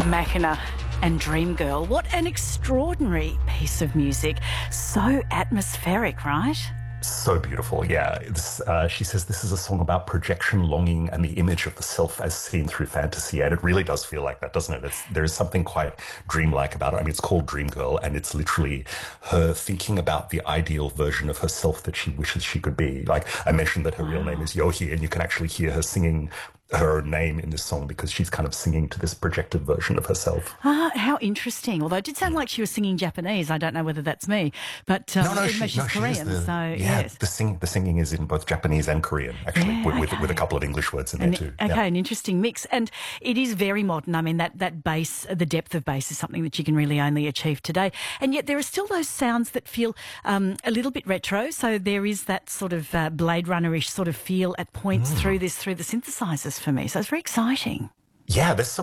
Machina and Dream Girl. What an extraordinary piece of music. So atmospheric, right? So beautiful, yeah. She says this is a song about projection, longing, and the image of the self as seen through fantasy. And it really does feel like that, doesn't it? There is something quite dreamlike about it. I mean, it's called Dream Girl, and it's literally her thinking about the ideal version of herself that she wishes she could be. Like, I mentioned that her real name is Yohi, and you can actually hear her singing her name in this song because she's kind of singing to this projected version of herself. How interesting. Although it did sound like she was singing Japanese. I don't know whether that's me, but she's Korean. Yes. The singing is in both Japanese and Korean, actually, with a couple of English words in there too. Okay, an interesting mix. And it is very modern. I mean, that bass, the depth of bass is something that you can really only achieve today. And yet there are still those sounds that feel a little bit retro. So there is that sort of Blade Runner-ish sort of feel at points through the synthesizers for me. So it's very exciting. Yeah, there's